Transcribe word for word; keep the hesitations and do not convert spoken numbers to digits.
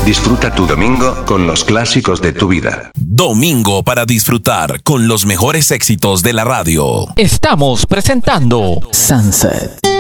Disfruta tu domingo con los clásicos de tu vida. Domingo para disfrutar con los mejores éxitos de la radio. Estamos presentando Sunset.